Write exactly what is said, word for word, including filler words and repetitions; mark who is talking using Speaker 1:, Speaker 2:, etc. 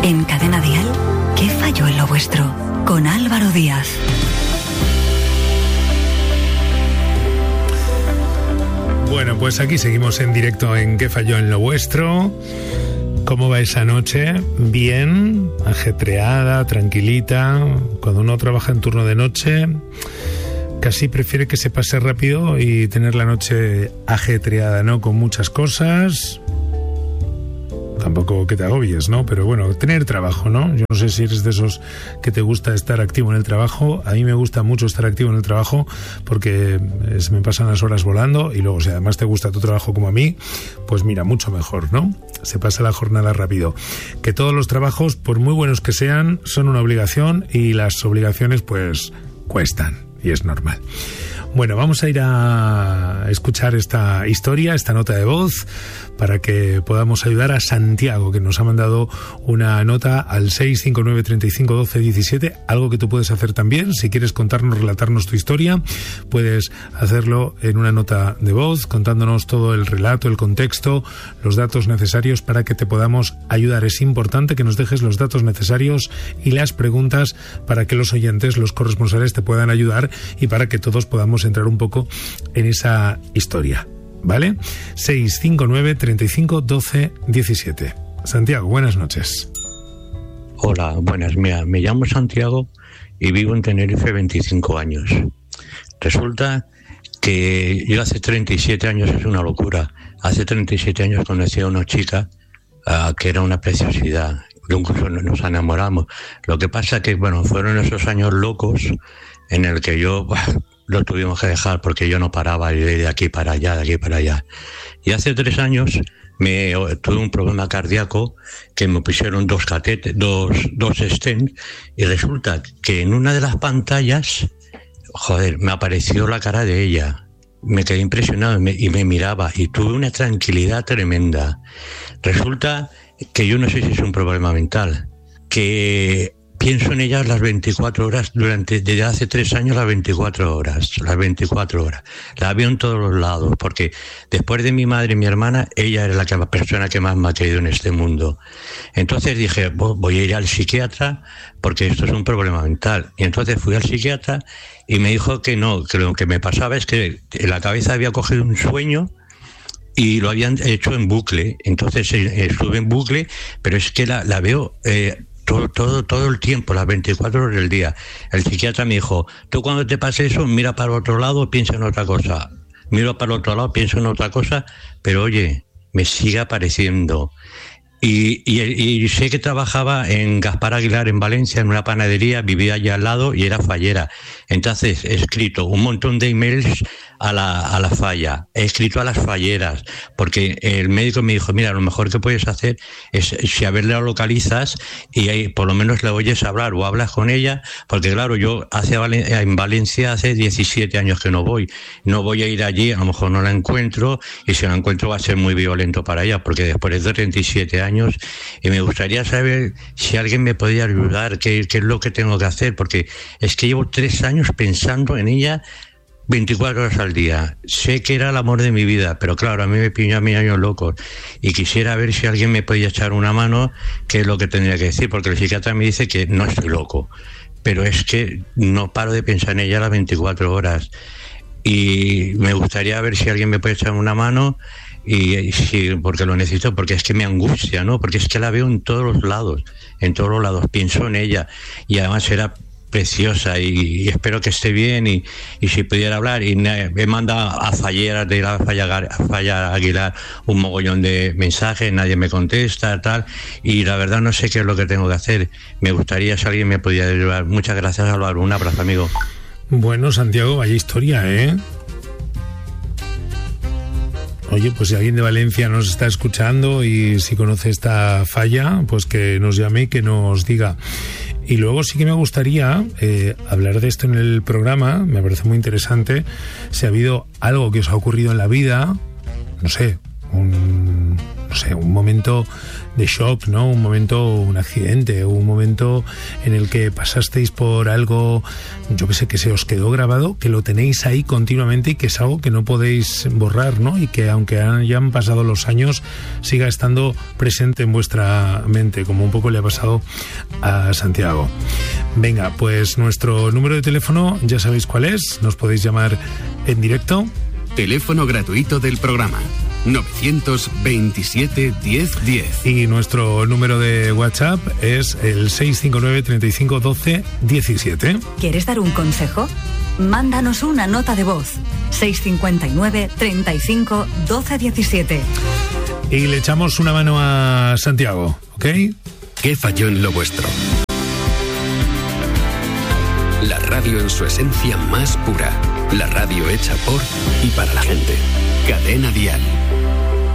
Speaker 1: En Cadena Dial, ¿qué falló en lo vuestro? Con Álvaro Díaz.
Speaker 2: Bueno, pues aquí seguimos en directo en ¿Qué falló en lo vuestro? ¿Cómo va esa noche? Bien, ajetreada, tranquilita. Cuando uno trabaja en turno de noche, casi prefiere que se pase rápido y tener la noche ajetreada, ¿no? Con muchas cosas. Tampoco que te agobies, ¿no? Pero bueno, tener trabajo, ¿no? Yo no sé si eres de esos que te gusta estar activo en el trabajo. A mí me gusta mucho estar activo en el trabajo porque se me pasan las horas volando y luego, si además te gusta tu trabajo como a mí, pues mira, mucho mejor, ¿no? Se pasa la jornada rápido. Que todos los trabajos, por muy buenos que sean, son una obligación y las obligaciones, pues, cuestan y es normal. Bueno, vamos a ir a escuchar esta historia, esta nota de voz, para que podamos ayudar a Santiago, que nos ha mandado una nota al seis cinco nueve, treinta y cinco, doce, diecisiete, algo que tú puedes hacer también. Si quieres contarnos, relatarnos tu historia, puedes hacerlo en una nota de voz, contándonos todo el relato, el contexto, los datos necesarios para que te podamos ayudar. Es importante que nos dejes los datos necesarios y las preguntas para que los oyentes, los corresponsales, te puedan ayudar y para que todos podamos entrar un poco en esa historia, ¿vale? seis cinco nueve, treinta y cinco, doce, diecisiete. Santiago, buenas noches.
Speaker 3: Hola, buenas. Mira, me llamo Santiago y vivo en Tenerife veinticinco años. Resulta que yo hace treinta y siete años, es una locura, hace treinta y siete años conocí a una chica uh, que era una preciosidad. Incluso nos enamoramos. Lo que pasa que, bueno, fueron esos años locos en el que yo... Bah, lo tuvimos que dejar porque yo no paraba de ir de aquí para allá, de aquí para allá. Y hace tres años me tuve un problema cardíaco que me pusieron dos catéteres, dos, dos stents, y resulta que en una de las pantallas, joder, me apareció la cara de ella. Me quedé impresionado y me, y me miraba y tuve una tranquilidad tremenda. Resulta que yo no sé si es un problema mental, que pienso en ellas las veinticuatro horas, durante, desde hace tres años las veinticuatro horas, las veinticuatro horas. La veo en todos los lados, porque después de mi madre y mi hermana, ella era la, que, la persona que más me ha querido en este mundo. Entonces dije, voy a ir al psiquiatra, porque esto es un problema mental. Y entonces fui al psiquiatra y me dijo que no, que lo que me pasaba es que en la cabeza había cogido un sueño y lo habían hecho en bucle. Entonces estuve en bucle, pero es que la, la veo... Eh, Todo, todo, todo el tiempo, las veinticuatro horas del día. El psiquiatra me dijo, tú cuando te pase eso, mira para otro lado, piensa en otra cosa. Miro para el otro lado, pienso en otra cosa, pero oye, me sigue apareciendo. Y, y, y sé que trabajaba en Gaspar Aguilar en Valencia, en una panadería, vivía allá al lado y era fallera. Entonces he escrito un montón de emails a la, a la falla, he escrito a las falleras, porque el médico me dijo, mira, lo mejor que puedes hacer es, si a ver la localizas y ahí por lo menos la oyes hablar o hablas con ella, porque claro, yo hace en Valencia hace diecisiete años que no voy, no voy a ir allí, a lo mejor no la encuentro, y si la encuentro va a ser muy violento para ella, porque después de treinta y siete años, y me gustaría saber si alguien me podía ayudar, qué, qué es lo que tengo que hacer, porque es que llevo tres años pensando en ella veinticuatro horas al día. Sé que era el amor de mi vida, pero claro, a mí me piñó a mis años locos y quisiera ver si alguien me podía echar una mano, qué es lo que tendría que decir, porque el psiquiatra me dice que no estoy loco, pero es que no paro de pensar en ella las veinticuatro horas y me gustaría ver si alguien me puede echar una mano y, y sí, porque lo necesito, porque es que me angustia, ¿no? Porque es que la veo en todos los lados, en todos los lados, pienso en ella y además era preciosa y, y espero que esté bien y, y si pudiera hablar y me manda a Fallera de la Falla, Falla Aguilar un mogollón de mensajes, nadie me contesta, tal, y la verdad no sé qué es lo que tengo que hacer. Me gustaría si alguien me pudiera ayudar. Muchas gracias, Álvaro, un abrazo, amigo.
Speaker 2: Bueno, Santiago, vaya historia, ¿eh? Oye, pues si alguien de Valencia nos está escuchando y si conoce esta falla, pues que nos llame y que nos diga. Y luego sí que me gustaría eh, hablar de esto en el programa, me parece muy interesante, si ha habido algo que os ha ocurrido en la vida, no sé, un, no sé, un momento de shock, ¿no? Un momento, un accidente, un momento en el que pasasteis por algo, yo que sé, que se os quedó grabado, que lo tenéis ahí continuamente y que es algo que no podéis borrar, ¿no? Y que aunque hayan pasado los años, siga estando presente en vuestra mente, como un poco le ha pasado a Santiago. Venga, pues nuestro número de teléfono ya sabéis cuál es, nos podéis llamar en directo.
Speaker 4: Teléfono gratuito del programa novecientos veintisiete diez diez.
Speaker 2: Y nuestro número de WhatsApp es el seis cinco nueve, treinta y cinco, doce, diecisiete.
Speaker 1: ¿Quieres dar un consejo? Mándanos una nota de voz. seis cinco nueve, treinta y cinco, doce, diecisiete.
Speaker 2: Y le echamos una mano a Santiago, ¿ok?
Speaker 4: ¿Qué falló en lo vuestro? La radio en su esencia más pura. La radio hecha por y para la gente. Cadena Dial.